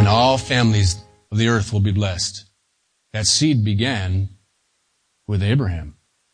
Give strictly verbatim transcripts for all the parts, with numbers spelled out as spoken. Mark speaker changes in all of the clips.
Speaker 1: and all families of the earth will be blessed. That seed began with Abraham.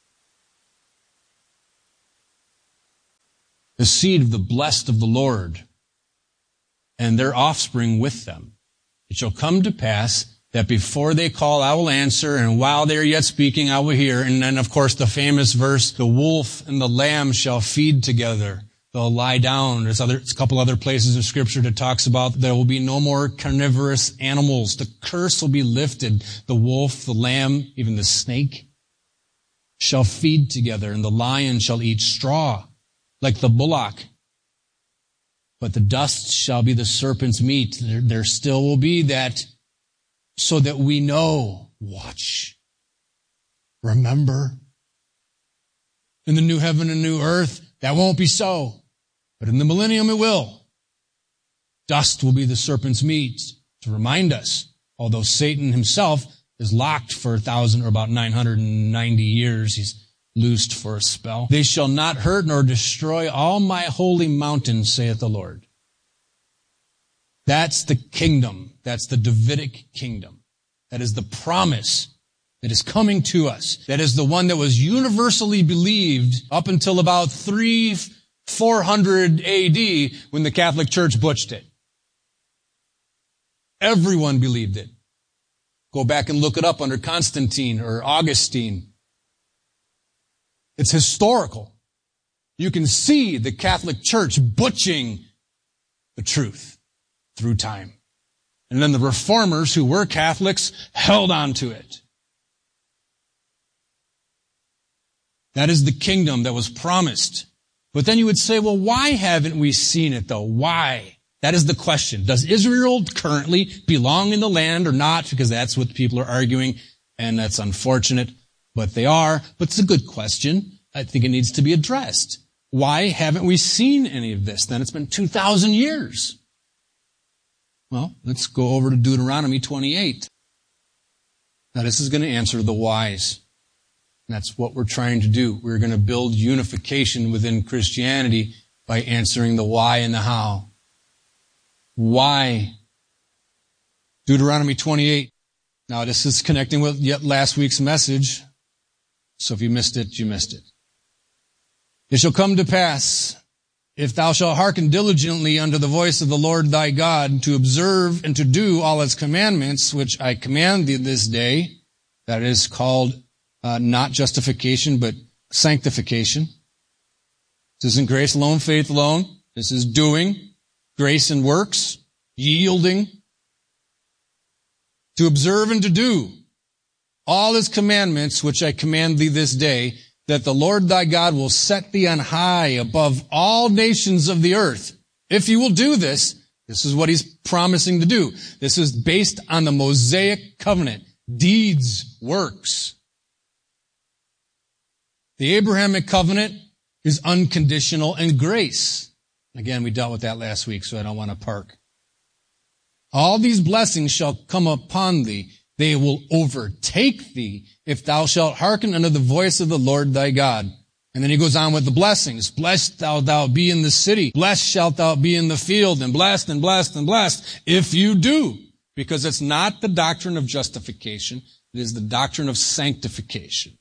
Speaker 1: The seed of the blessed of the Lord, and their offspring with them. It shall come to pass that before they call, I will answer, and while they are yet speaking, I will hear. And then, of course, the famous verse, the wolf and the lamb shall feed together. They'll lie down. There's, other, there's a couple other places in Scripture that talks about there will be no more carnivorous animals. The curse will be lifted. The wolf, the lamb, even the snake shall feed together, and the lion shall eat straw like the bullock. But the dust shall be the serpent's meat. There, there still will be that, so that we know. Watch. Remember. In the new heaven and new earth, that won't be so. But in the millennium it will. Dust will be the serpent's meat to remind us, although Satan himself is locked for a thousand or about nine hundred ninety years, he's loosed for a spell. They shall not hurt nor destroy all my holy mountain, saith the Lord. That's the kingdom. That's the Davidic kingdom. That is the promise that is coming to us. That is the one that was universally believed up until about three, four hundred A D when the Catholic Church butched it. Everyone believed it. Go back and look it up under Constantine or Augustine. It's historical. You can see the Catholic Church butching the truth through time. And then the reformers who were Catholics held on to it. That is the kingdom that was promised. But then you would say, well, why haven't we seen it though? Why? That is the question. Does Israel currently belong in the land or not? Because that's what people are arguing, and that's unfortunate. But they are. But it's a good question. I think it needs to be addressed. Why haven't we seen any of this? Then it's been two thousand years. Well, let's go over to Deuteronomy twenty-eight. Now this is going to answer the whys. And that's what we're trying to do. We're going to build unification within Christianity by answering the why and the how. Why? Deuteronomy twenty-eight. Now this is connecting with yet last week's message. So if you missed it, you missed it. It shall come to pass, if thou shalt hearken diligently unto the voice of the Lord thy God, to observe and to do all his commandments, which I command thee this day, that is called uh, not justification, but sanctification. This isn't grace alone, faith alone. This is doing, grace and works, yielding. To observe and to do all his commandments, which I command thee this day, that the Lord thy God will set thee on high above all nations of the earth. If you will do this, this is what he's promising to do. This is based on the Mosaic covenant. Deeds, works. The Abrahamic covenant is unconditional and grace. Again, we dealt with that last week, so I don't want to park. All these blessings shall come upon thee. They will overtake thee if thou shalt hearken unto the voice of the Lord thy God. And then he goes on with the blessings. Blessed thou thou be in the city. Blessed shalt thou be in the field. And blessed and blessed and blessed if you do. Because it's not the doctrine of justification. It is the doctrine of sanctification.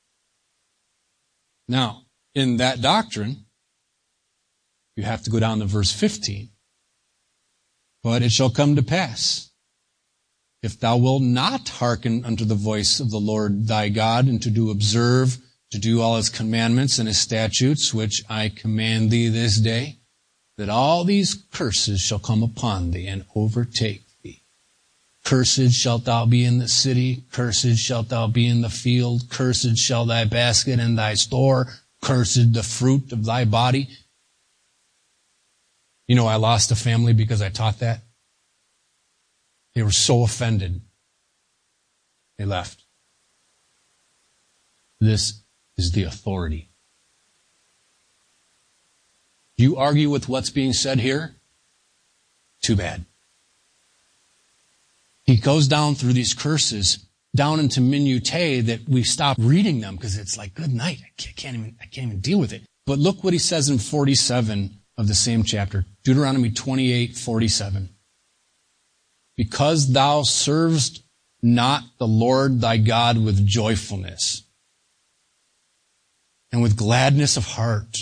Speaker 1: Now, in that doctrine, you have to go down to verse fifteen. But it shall come to pass, if thou wilt not hearken unto the voice of the Lord thy God, and to do observe, to do all his commandments and his statutes, which I command thee this day, that all these curses shall come upon thee and overtake thee. Cursed shalt thou be in the city, cursed shalt thou be in the field, cursed shall thy basket and thy store, cursed the fruit of thy body. You know, I lost a family because I taught that. They were so offended. They left. This is the authority. Do you argue with what's being said here? Too bad. He goes down through these curses, down into minutiae that we stop reading them because it's like, good night. I can't even, I can't even deal with it. But look what he says in forty-seven of the same chapter. Deuteronomy twenty-eight, forty-seven. because thou servest not the Lord thy God with joyfulness and with gladness of heart.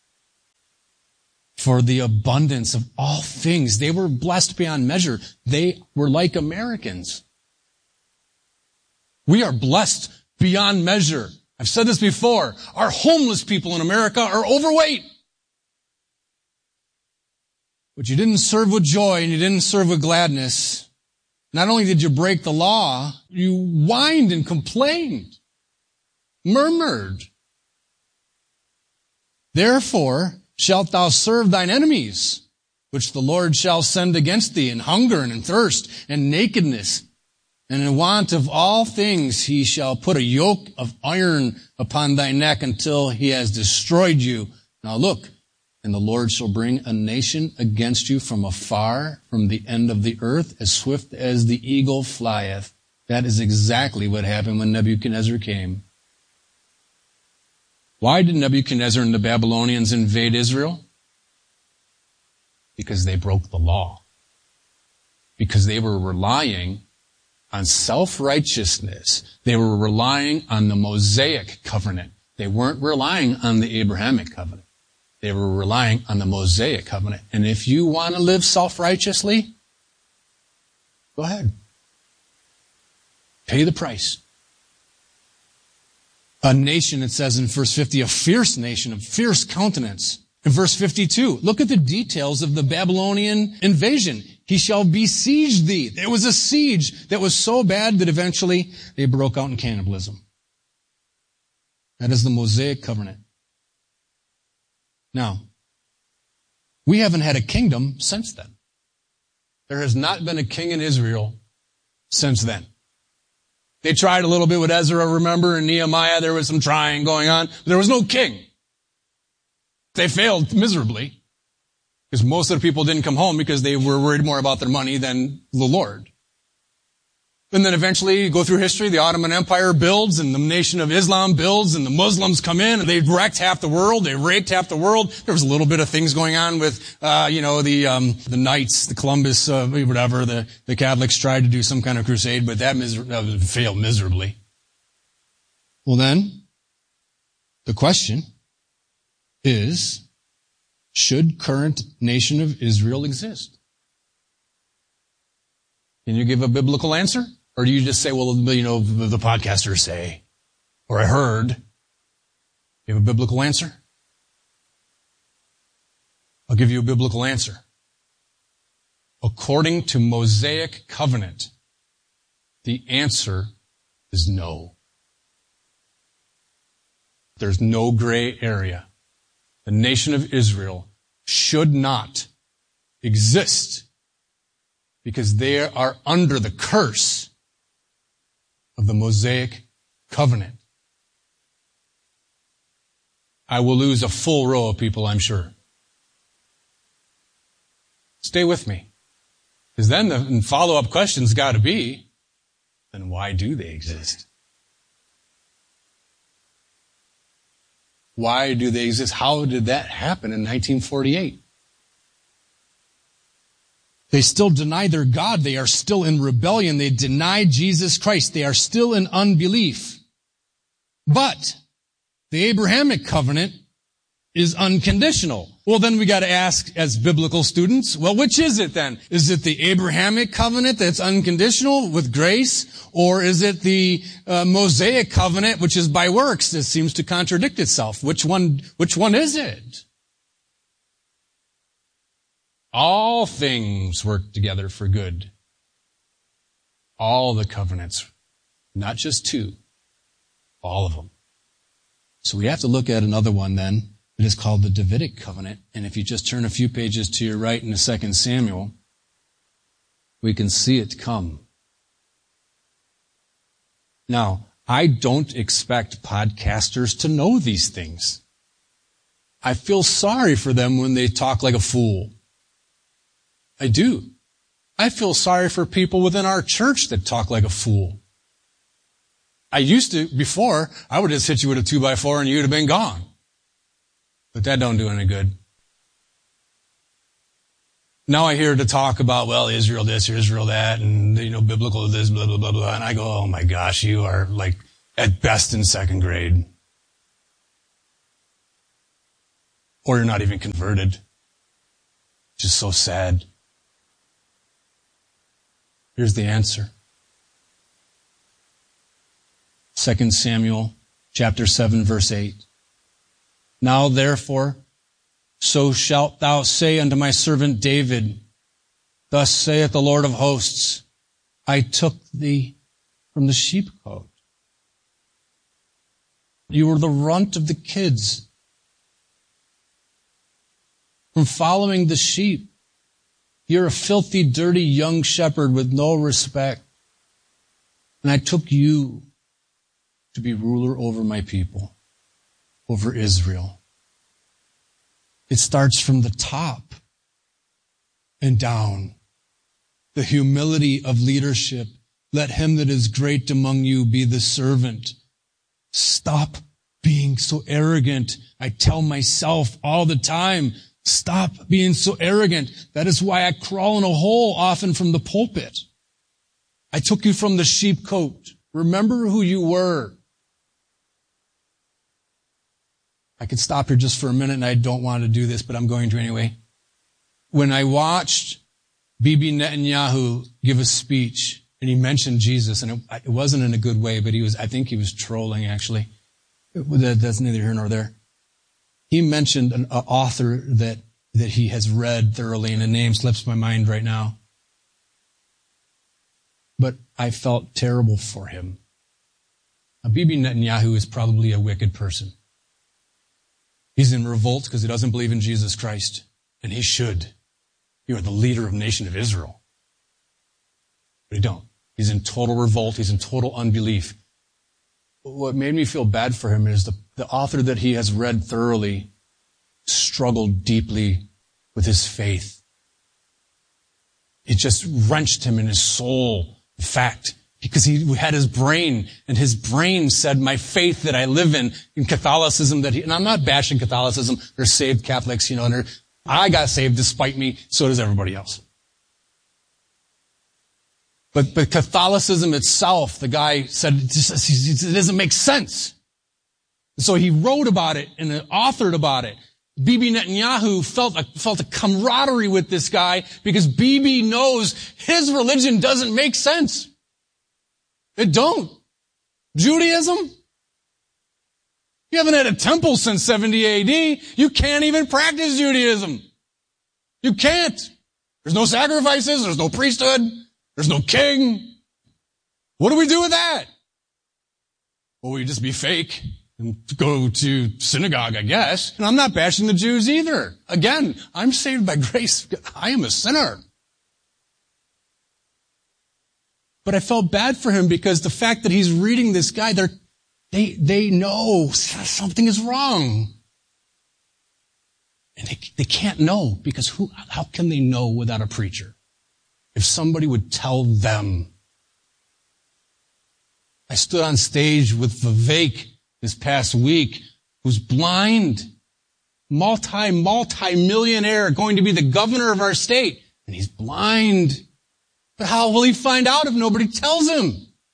Speaker 1: For the abundance of all things. They were blessed beyond measure. They were like Americans. We are blessed beyond measure. I've said this before. Our homeless people in America are overweight. But you didn't serve with joy and you didn't serve with gladness. Not only did you break the law, you whined and complained, murmured. Therefore shalt thou serve thine enemies, which the Lord shall send against thee in hunger and in thirst and nakedness. And in want of all things he shall put a yoke of iron upon thy neck until he has destroyed you. Now look, and the Lord shall bring a nation against you from afar, from the end of the earth, as swift as the eagle flieth. That is exactly what happened when Nebuchadnezzar came. Why did Nebuchadnezzar and the Babylonians invade Israel? Because they broke the law. Because they were relying on self-righteousness. They were relying on the Mosaic covenant. They weren't relying on the Abrahamic covenant. They were relying on the Mosaic covenant. And if you want to live self-righteously, go ahead. Pay the price. A nation, it says in verse fifty, a fierce nation, of fierce countenance. In verse fifty-two, look at the details of the Babylonian invasion. He shall besiege thee. There was a siege that was so bad that eventually they broke out in cannibalism. That is the Mosaic covenant. Now, we haven't had a kingdom since then. There has not been a king in Israel since then. They tried a little bit with Ezra, remember, and Nehemiah, there was some trying going on. But there was no king. They failed miserably because most of the people didn't come home because they were worried more about their money than the Lord. And then eventually, you go through history, the Ottoman Empire builds and the nation of Islam builds and the Muslims come in and they wrecked half the world, they raped half the world. There was a little bit of things going on with, uh, you know, the, um, the Knights, the Columbus, uh, whatever, the, the Catholics tried to do some kind of crusade, but that, miser- that failed miserably. Well then, the question is, should current nation of Israel exist? Can you give a biblical answer? Or do you just say, well, you know, the podcasters say, or I heard? You have a biblical answer? I'll give you a biblical answer. According to Mosaic covenant, the answer is no. There's no gray area. The nation of Israel should not exist because they are under the curse of the Mosaic covenant. I will lose a full row of people, I'm sure. Stay with me. Because then the follow-up question's got to be, then why do they exist? Why do they exist? How did that happen in nineteen forty-eight? They still deny their God. They are still in rebellion. They deny Jesus Christ. They are still in unbelief. But the Abrahamic covenant is unconditional. Well, then we got to ask as biblical students, well, which is it then? Is it the Abrahamic covenant that's unconditional with grace? Or is it the uh, Mosaic covenant, which is by works, that seems to contradict itself? Which one, which one is it? All things work together for good. All the covenants. Not just two. All of them. So we have to look at another one then. It is called the Davidic covenant. And if you just turn a few pages to your right in the Second Samuel, we can see it come. Now, I don't expect podcasters to know these things. I feel sorry for them when they talk like a fool. I do. I feel sorry for people within our church that talk like a fool. I used to, before, I would just hit you with a two by four and you'd have been gone. But that don't do any good. Now I hear the talk about, well, Israel this, Israel that, and, you know, biblical this, blah, blah, blah, blah. And I go, oh my gosh, you are like at best in second grade. Or you're not even converted. Just so sad. Here's the answer. Second Samuel chapter seven, verse eight. Now therefore, so shalt thou say unto my servant David, thus saith the Lord of hosts, I took thee from the sheepcote. You were the runt of the kids. From following the sheep. You're a filthy, dirty young shepherd with no respect. And I took you to be ruler over my people, over Israel. It starts from the top and down. The humility of leadership. Let him that is great among you be the servant. Stop being so arrogant. I tell myself all the time, stop being so arrogant. That is why I crawl in a hole often from the pulpit. I took you from the sheepcote. Remember who you were. I could stop here just for a minute, and I don't want to do this, but I'm going to anyway. When I watched Bibi Netanyahu give a speech, and he mentioned Jesus, and it, it wasn't in a good way, but he was, I think he was trolling, actually. It, that's neither here nor there. He mentioned an uh, author that, that he has read thoroughly, and a name slips my mind right now. But I felt terrible for him. Now, Bibi Netanyahu is probably a wicked person. He's in revolt because he doesn't believe in Jesus Christ. And he should. You are the leader of the nation of Israel. But he don't. He's in total revolt. He's in total unbelief. What made me feel bad for him is the, the author that he has read thoroughly struggled deeply with his faith. It just wrenched him in his soul. In fact, because he had his brain, and his brain said, my faith that I live in, in Catholicism, that he, and I'm not bashing Catholicism, they're saved Catholics, you know, and I got saved despite me, so does everybody else. But, but Catholicism itself, the guy said, it, just, it doesn't make sense. So he wrote about it and authored about it. Bibi Netanyahu felt a, felt a camaraderie with this guy because Bibi knows his religion doesn't make sense. It don't. Judaism? You haven't had a temple since seventy A D. You can't even practice Judaism. You can't. There's no sacrifices. There's no priesthood. There's no king. What do we do with that? Well, we just be fake and go to synagogue, I guess. And I'm not bashing the Jews either. Again, I'm saved by grace. I am a sinner. But I felt bad for him because the fact that he's reading this guy, they're, they, they know something is wrong. And they, they can't know because who, how can they know without a preacher? If somebody would tell them. I stood on stage with Vivek this past week, who's blind, multi, multi-millionaire, going to be the governor of our state, and he's blind. But how will he find out if nobody tells him?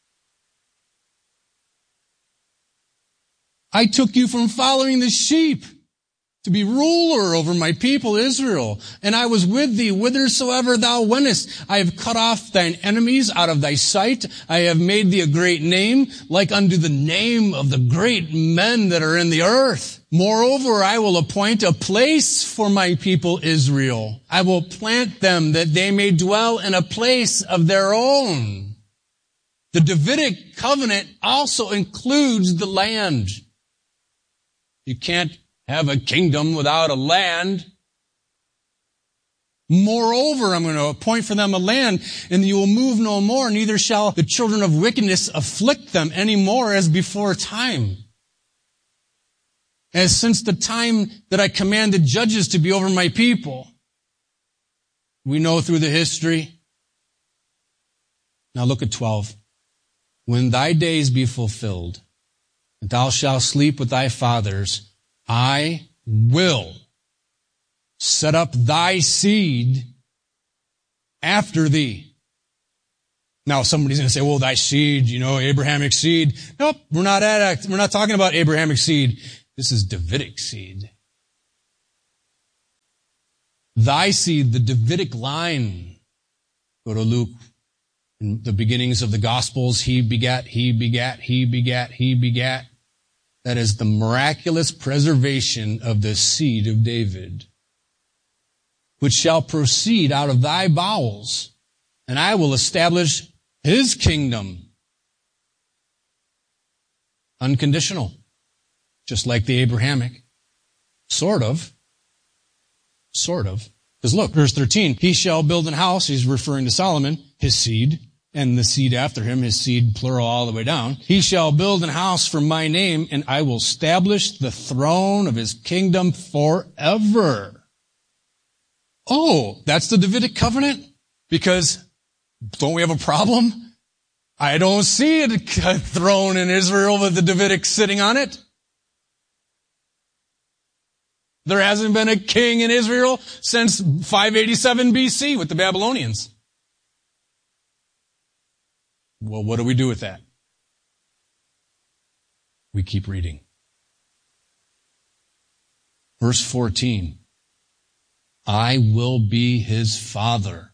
Speaker 1: I took you from following the sheep to be ruler over my people Israel. And I was with thee whithersoever thou wentest. I have cut off thine enemies out of thy sight. I have made thee a great name, like unto the name of the great men that are in the earth. Moreover, I will appoint a place for my people Israel. I will plant them that they may dwell in a place of their own. The Davidic covenant also includes the land. You can't have a kingdom without a land. Moreover, I'm going to appoint for them a land, and you will move no more, neither shall the children of wickedness afflict them any more as before time. As since the time that I commanded judges to be over my people. We know through the history. Now look at twelve. When thy days be fulfilled, and thou shalt sleep with thy fathers, I will set up thy seed after thee. Now somebody's going to say, well, thy seed, you know, Abrahamic seed. Nope, we're not at, we're not talking about Abrahamic seed. This is Davidic seed. Thy seed, the Davidic line. Go to Luke. In the beginnings of the Gospels, he begat, he begat, he begat, he begat. That is the miraculous preservation of the seed of David, which shall proceed out of thy bowels, and I will establish his kingdom. Unconditional. Just like the Abrahamic. Sort of. Sort of. Because look, verse thirteen, he shall build an house, he's referring to Solomon, his seed, and the seed after him, his seed plural all the way down. He shall build an house for my name, and I will establish the throne of his kingdom forever. Oh, that's the Davidic covenant? Because don't we have a problem? I don't see a throne in Israel with the Davidic sitting on it. There hasn't been a king in Israel since five eighty-seven B C with the Babylonians. Well, what do we do with that? We keep reading. Verse fourteen. I will be his father,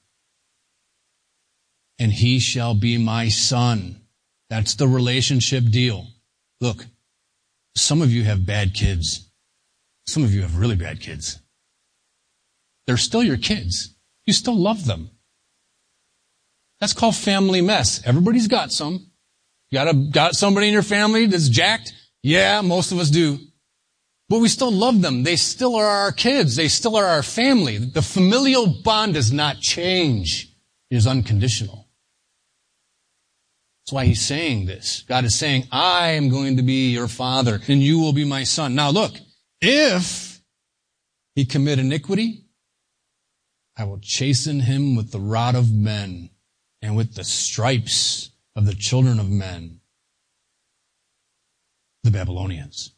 Speaker 1: and he shall be my son. That's the relationship deal. Look, some of you have bad kids. Some of you have really bad kids. They're still your kids. You still love them. That's called family mess. Everybody's got some. You got a, got somebody in your family that's jacked? Yeah, most of us do. But we still love them. They still are our kids. They still are our family. The familial bond does not change. It is unconditional. That's why he's saying this. God is saying, I am going to be your father, and you will be my son. Now look, if he commit iniquity, I will chasten him with the rod of men and with the stripes of the children of men, the Babylonians.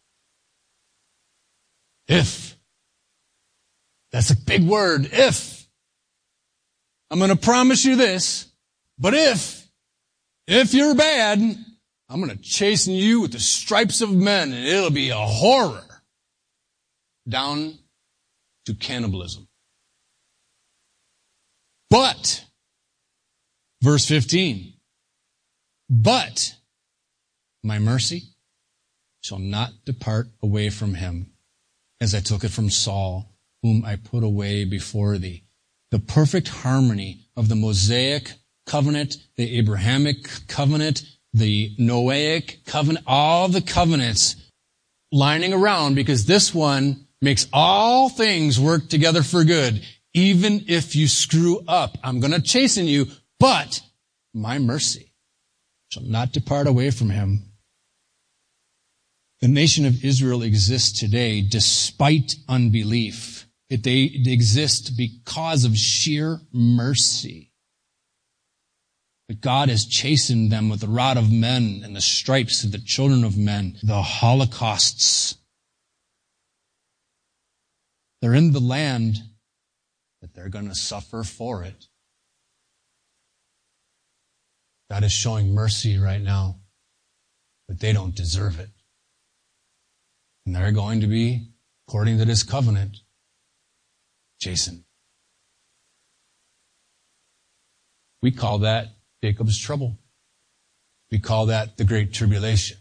Speaker 1: If. That's a big word. If. I'm going to promise you this, but if, if you're bad, I'm going to chasten you with the stripes of men, and it'll be a horror. Down to cannibalism. But, verse fifteen, but my mercy shall not depart away from him, as I took it from Saul, whom I put away before thee. The perfect harmony of the Mosaic covenant, the Abrahamic covenant, the Noahic covenant, all the covenants lining around, because this one makes all things work together for good. Even if you screw up, I'm going to chasten you, but my mercy shall not depart away from him. The nation of Israel exists today despite unbelief. It, they exist because of sheer mercy. But God has chastened them with the rod of men and the stripes of the children of men, the holocausts. They're in the land, but they're going to suffer for it. God is showing mercy right now, but they don't deserve it. And they're going to be, according to this covenant, chastened. We call that Jacob's trouble. We call that the Great Tribulation.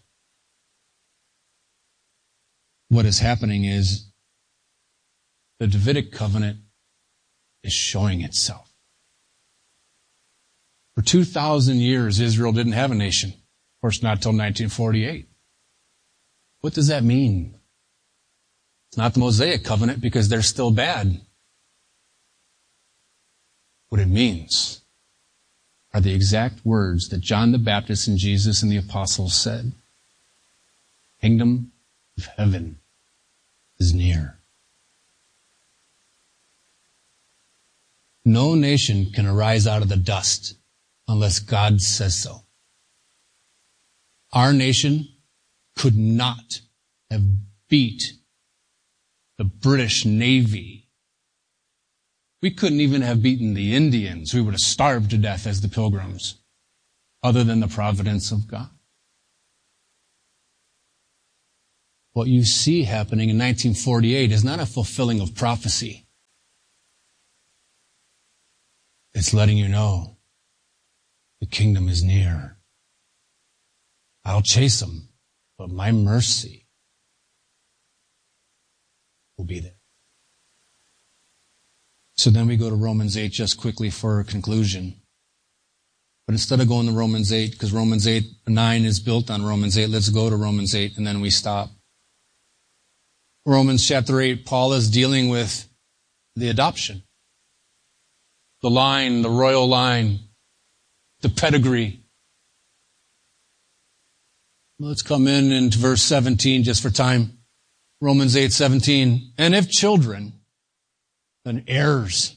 Speaker 1: What is happening is the Davidic covenant is showing itself. For two thousand years, Israel didn't have a nation. Of course, not till nineteen forty-eight. What does that mean? It's not the Mosaic covenant because they're still bad. What it means are the exact words that John the Baptist and Jesus and the apostles said. Kingdom of heaven is near. No nation can arise out of the dust unless God says so. Our nation could not have beat the British Navy We couldn't even have beaten the Indians. We would have starved to death as the Pilgrims, other than the providence of God. What you see happening in nineteen forty-eight is not a fulfilling of prophecy. It's letting you know the kingdom is near. I'll chase them, but my mercy will be there. So then we go to Romans eight just quickly for a conclusion. But instead of going to Romans eight, because Romans eight, nine is built on Romans eight, let's go to Romans eight and then we stop. Romans chapter eight, Paul is dealing with the adoption. The line, the royal line, the pedigree. Let's come in into verse seventeen just for time. Romans eight, seventeen. And if children, then heirs.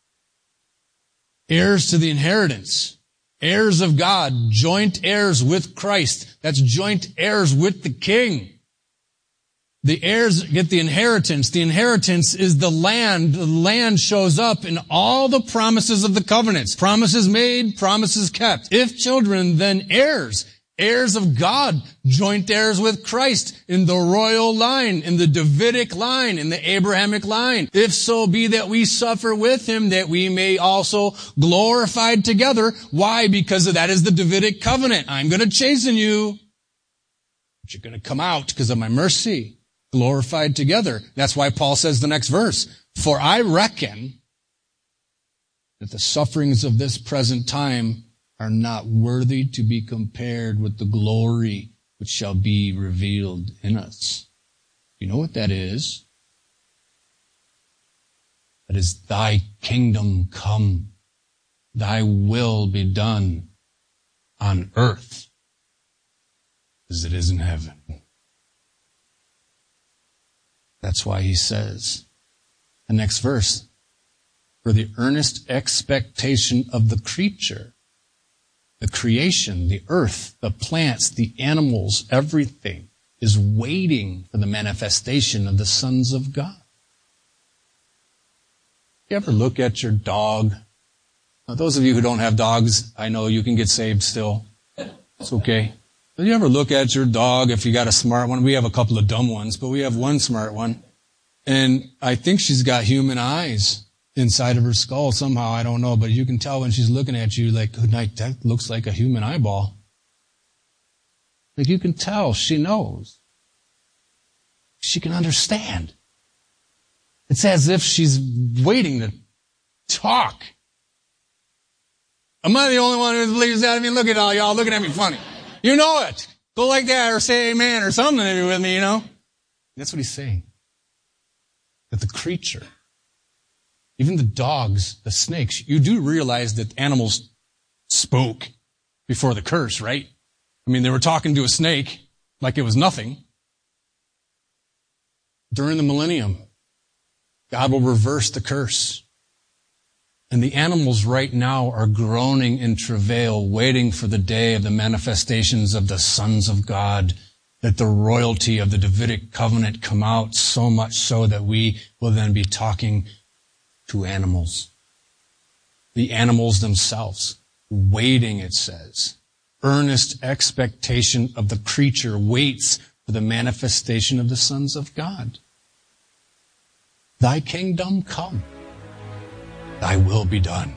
Speaker 1: Heirs to the inheritance. Heirs of God. Joint heirs with Christ. That's joint heirs with the King. The heirs get the inheritance. The inheritance is the land. The land shows up in all the promises of the covenants. Promises made, promises kept. If children, then heirs. Heirs of God, joint heirs with Christ in the royal line, in the Davidic line, in the Abrahamic line. If so be that we suffer with him, that we may also glorified together. Why? Because that is the Davidic covenant. I'm going to chasten you, but you're going to come out because of my mercy. Glorified together. That's why Paul says the next verse, for I reckon that the sufferings of this present time are not worthy to be compared with the glory which shall be revealed in us. You know what that is? That is, thy kingdom come, thy will be done on earth as it is in heaven. That's why he says, the next verse, for the earnest expectation of the creature, the creation, the earth, the plants, the animals, everything is waiting for the manifestation of the sons of God. You ever look at your dog? Now, those of you who don't have dogs, I know you can get saved still. It's okay. But you ever look at your dog if you got a smart one? We have a couple of dumb ones, but we have one smart one. And I think she's got human eyes inside of her skull somehow. I don't know, but you can tell when she's looking at you like, good night, that looks like a human eyeball. Like you can tell she knows. She can understand. It's as if she's waiting to talk. Am I the only one who believes that? I mean, look at all y'all looking at me funny. You know it. Go like that or say amen or something if you're with me, you know. That's what he's saying. That the creature, even the dogs, the snakes, you do realize that animals spoke before the curse, right? I mean, they were talking to a snake like it was nothing. During the millennium, God will reverse the curse. And the animals right now are groaning in travail, waiting for the day of the manifestations of the sons of God, that the royalty of the Davidic covenant come out, so much so that we will then be talking to animals. The animals themselves, waiting, it says. Earnest expectation of the creature waits for the manifestation of the sons of God. Thy kingdom come. Thy will be done.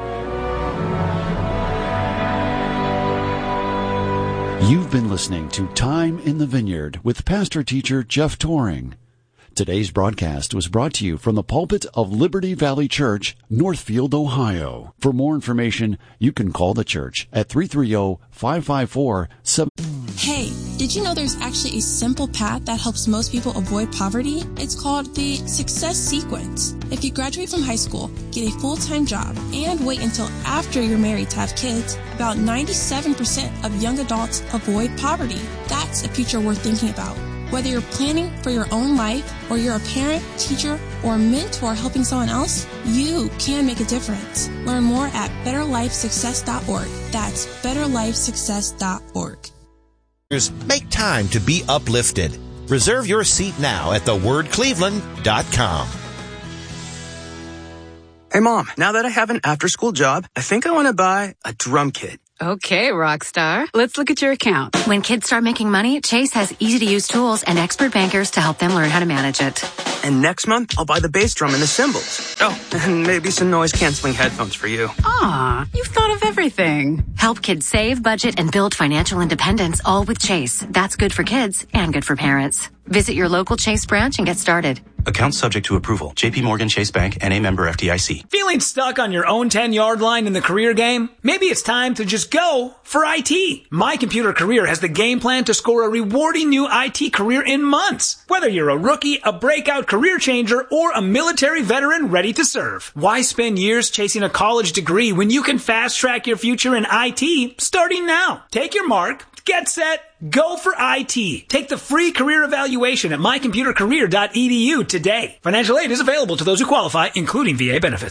Speaker 2: You've been listening to Time in the Vineyard with pastor-teacher Jeff Toring. Today's broadcast was brought to you from the pulpit of Liberty Valley Church, Northfield, Ohio. For more information, you can call the church at three three zero, five five four, seven.
Speaker 3: Hey, did you know there's actually a simple path that helps most people avoid poverty? It's called the Success Sequence. If you graduate from high school, get a full-time job, and wait until after you're married to have kids, about ninety-seven percent of young adults avoid poverty. That's a future worth thinking about. Whether you're planning for your own life or you're a parent, teacher, or mentor helping someone else, you can make a difference. Learn more at better life success dot org. That's better life success dot org.
Speaker 4: Make time to be uplifted. Reserve your seat now at the word cleveland dot com.
Speaker 5: Hey, Mom, now that I have an after-school job, I think I want to buy a drum kit.
Speaker 6: Okay, Rockstar. Let's look at your account.
Speaker 7: When kids start making money, Chase has easy-to-use tools and expert bankers to help them learn how to manage it.
Speaker 5: And next month, I'll buy the bass drum and the cymbals. Oh, and maybe some noise-canceling headphones for you.
Speaker 6: Aw, you've thought of everything.
Speaker 7: Help kids save, budget, and build financial independence, all with Chase. That's good for kids and good for parents. Visit your local Chase branch and get started.
Speaker 8: Account subject to approval. J P Morgan Chase Bank and a member F D I C.
Speaker 9: Feeling stuck on your own ten-yard line in the career game? Maybe it's time to just go for I T. My Computer Career has the game plan to score a rewarding new I T career in months. Whether you're a rookie, a breakout career changer, or a military veteran ready to serve. Why spend years chasing a college degree when you can fast-track your future in I T starting now? Take your mark. Get set, go for I T. Take the free career evaluation at my computer career dot e d u today. Financial aid is available to those who qualify, including V A benefits.